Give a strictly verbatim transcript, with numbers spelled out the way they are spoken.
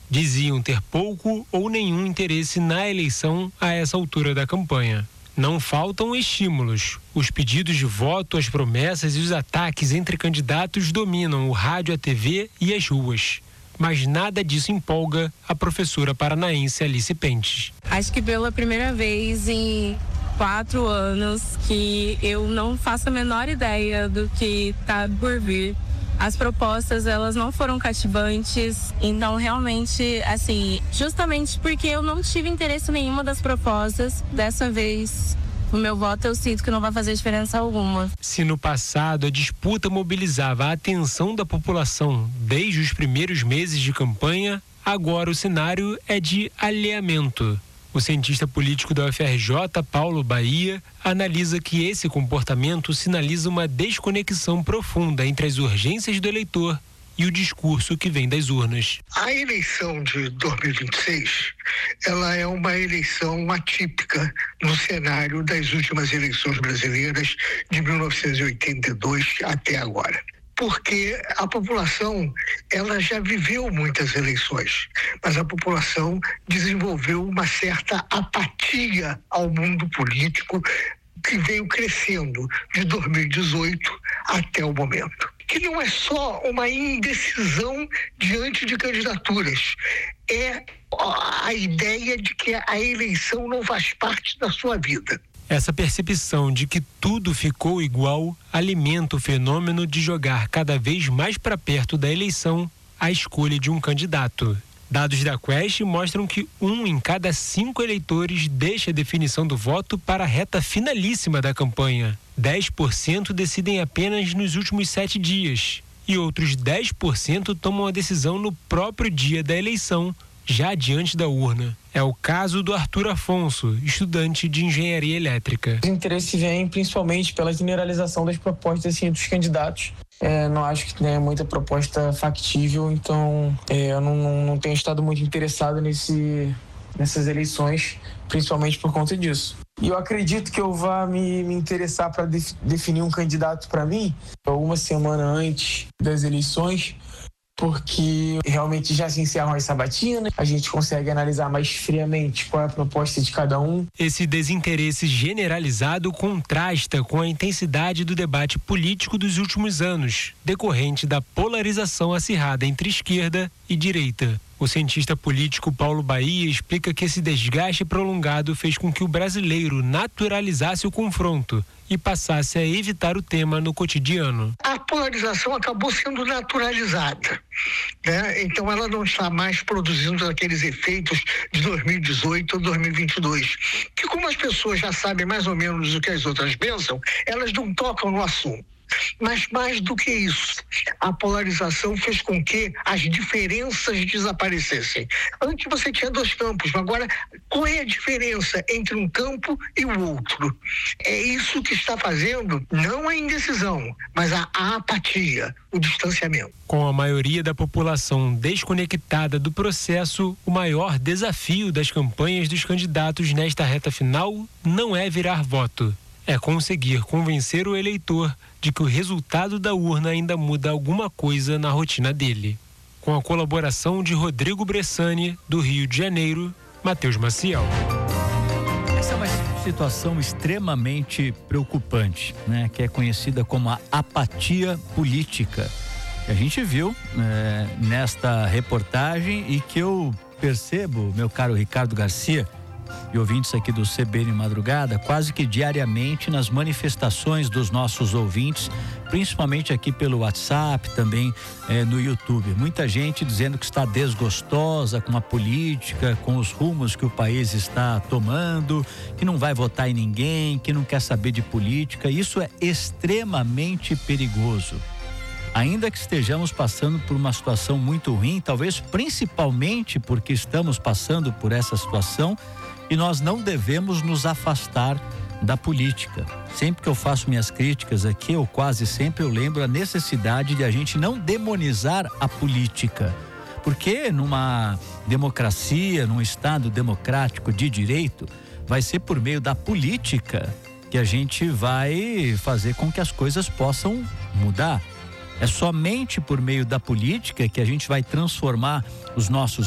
Diziam ter pouco ou nenhum interesse na eleição a essa altura da campanha. Não faltam estímulos. Os pedidos de voto, as promessas e os ataques entre candidatos dominam o rádio, a T V e as ruas. Mas nada disso empolga a professora paranaense Alice Pentes. Acho que pela primeira vez em quatro anos que eu não faço a menor ideia do que está por vir. As propostas, elas não foram cativantes, então realmente, assim, justamente porque eu não tive interesse em nenhuma das propostas, dessa vez o meu voto eu sinto que não vai fazer diferença alguma. Se no passado a disputa mobilizava a atenção da população desde os primeiros meses de campanha, agora o cenário é de alheamento. O cientista político da U F R J, Paulo Bahia, analisa que esse comportamento sinaliza uma desconexão profunda entre as urgências do eleitor e o discurso que vem das urnas. A eleição de dois mil e vinte e seis, ela é uma eleição atípica no cenário das últimas eleições brasileiras de mil novecentos e oitenta e dois até agora. Porque a população, ela já viveu muitas eleições, mas a população desenvolveu uma certa apatia ao mundo político que veio crescendo de dois mil e dezoito até o momento. Que não é só uma indecisão diante de candidaturas, é a ideia de que a eleição não faz parte da sua vida. Essa percepção de que tudo ficou igual alimenta o fenômeno de jogar cada vez mais para perto da eleição a escolha de um candidato. Dados da Quest mostram que um em cada cinco eleitores deixa a definição do voto para a reta finalíssima da campanha. dez por cento decidem apenas nos últimos sete dias e outros dez por cento tomam a decisão no próprio dia da eleição, já diante da urna. É o caso do Arthur Afonso, estudante de engenharia elétrica. O interesse vem principalmente pela generalização das propostas assim, dos candidatos. É, não acho que tenha muita proposta factível, então é, eu não, não, não tenho estado muito interessado nesse, nessas eleições, principalmente por conta disso. E eu acredito que eu vá me, me interessar para def, definir um candidato para mim uma semana antes das eleições, porque realmente já se encerram as sabatinas, a gente consegue analisar mais friamente qual é a proposta de cada um. Esse desinteresse generalizado contrasta com a intensidade do debate político dos últimos anos, decorrente da polarização acirrada entre esquerda e direita. O cientista político Paulo Bahia explica que esse desgaste prolongado fez com que o brasileiro naturalizasse o confronto e passasse a evitar o tema no cotidiano. A polarização acabou sendo naturalizada, né? Então ela não está mais produzindo aqueles efeitos de dois mil e dezoito ou dois mil e vinte e dois, que como as pessoas já sabem mais ou menos o que as outras pensam, elas não tocam no assunto. Mas mais do que isso, a polarização fez com que as diferenças desaparecessem. Antes você tinha dois campos, mas agora qual é a diferença entre um campo e o outro? É isso que está fazendo não a indecisão, mas a, a apatia, o distanciamento. Com a maioria da população desconectada do processo, o maior desafio das campanhas dos candidatos nesta reta final não é virar voto. É conseguir convencer o eleitor de que o resultado da urna ainda muda alguma coisa na rotina dele. Com a colaboração de Rodrigo Bressani, do Rio de Janeiro, Matheus Maciel. Essa é uma situação extremamente preocupante, né? Que é conhecida como a apatia política. Que a gente viu é, nesta reportagem e que eu percebo, meu caro Ricardo Garcia, e ouvintes aqui do C B N Madrugada, quase que diariamente nas manifestações dos nossos ouvintes, principalmente aqui pelo WhatsApp, também eh, no YouTube. Muita gente dizendo que está desgostosa com a política, com os rumos que o país está tomando, que não vai votar em ninguém, que não quer saber de política. Isso é extremamente perigoso. Ainda que estejamos passando por uma situação muito ruim, talvez principalmente porque estamos passando por essa situação, e nós não devemos nos afastar da política. Sempre que eu faço minhas críticas aqui, ou quase sempre, eu lembro a necessidade de a gente não demonizar a política. Porque numa democracia, num Estado democrático de direito, vai ser por meio da política que a gente vai fazer com que as coisas possam mudar. É somente por meio da política que a gente vai transformar os nossos